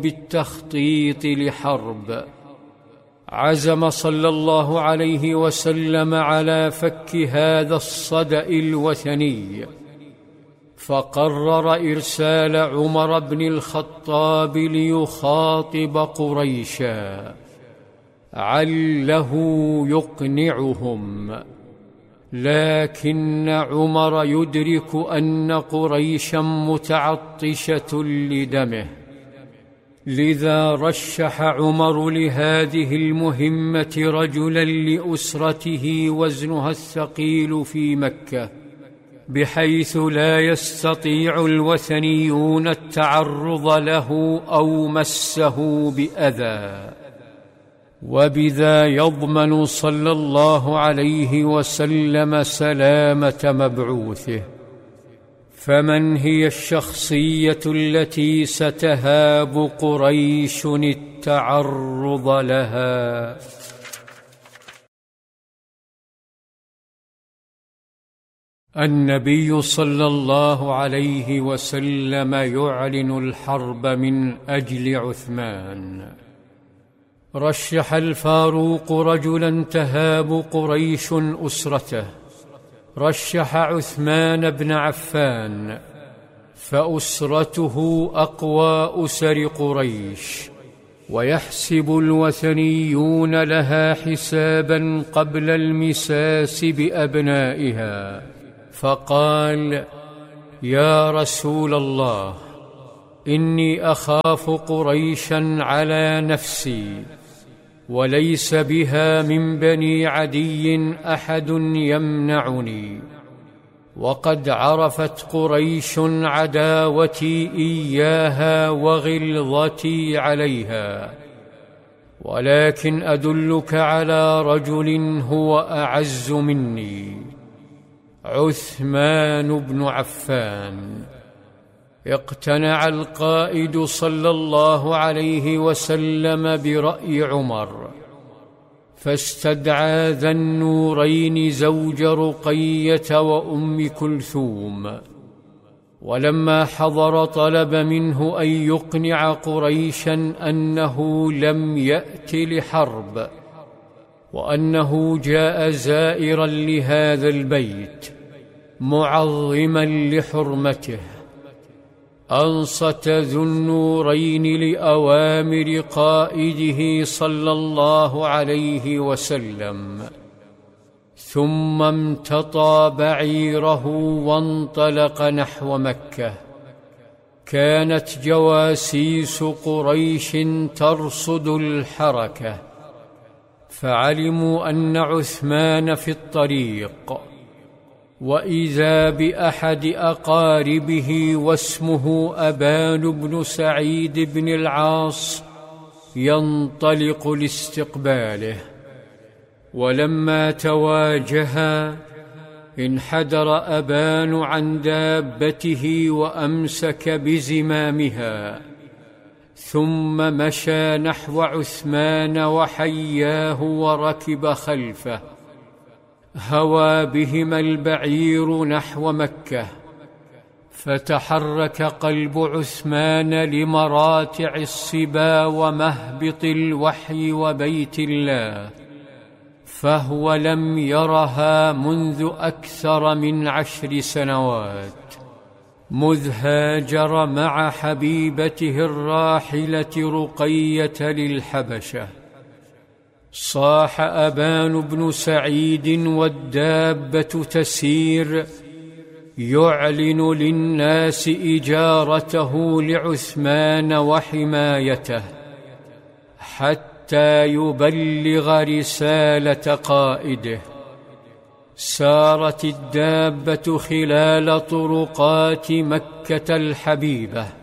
بالتخطيط لحرب. عزم صلى الله عليه وسلم على فك هذا الصدأ الوثني، فقرر إرسال عمر بن الخطاب ليخاطب قريشا عله يقنعهم، لكن عمر يدرك أن قريشا متعطشة لدمه، لذا رشح عمر لهذه المهمة رجلا لأسرته وزنها الثقيل في مكة، بحيث لا يستطيع الوثنيون التعرض له أو مسه بأذى، وبذا يضمن صلى الله عليه وسلم سلامة مبعوثه. فمن هي الشخصية التي ستهاب قريش التعرض لها؟ النبي صلى الله عليه وسلم يعلن الحرب من أجل عثمان. رشح الفاروق رجلا تهاب قريش أسرته، رشح عثمان بن عفان، فأسرته أقوى أسر قريش، ويحسب الوثنيون لها حسابا قبل المساس بأبنائها، فقال: يا رسول الله، إني أخاف قريشا على نفسي، وليس بها من بني عدي أحد يمنعني، وقد عرفت قريش عداوتي إياها وغلظتي عليها، ولكن أدلك على رجل هو أعز مني، عثمان بن عفان. اقتنع القائد صلى الله عليه وسلم برأي عمر، فاستدعى ذا النورين زوج رقية وأم كلثوم، ولما حضر طلب منه أن يقنع قريشا أنه لم يأت لحرب، وأنه جاء زائرا لهذا البيت معظما لحرمته. أنصت ذو النورين لأوامر قائده صلى الله عليه وسلم، ثم امتطى بعيره وانطلق نحو مكة. كانت جواسيس قريش ترصد الحركة، فعلموا أن عثمان في الطريق، وإذا بأحد أقاربه واسمه أبان بن سعيد بن العاص ينطلق لاستقباله. ولما تواجها انحدر أبان عن دابته وأمسك بزمامها، ثم مشى نحو عثمان وحياه وركب خلفه. هوى بهما البعير نحو مكة، فتحرك قلب عثمان لمراتع الصبا ومهبط الوحي وبيت الله، فهو لم يرها منذ أكثر من 10 سنوات، مذ هاجر مع حبيبته الراحلة رقية للحبشة. صاح أبان بن سعيد والدابة تسير، يعلن للناس إجارته لعثمان وحمايته، حتى يبلغ رسالة قائده. سارت الدابة خلال طرقات مكة الحبيبة،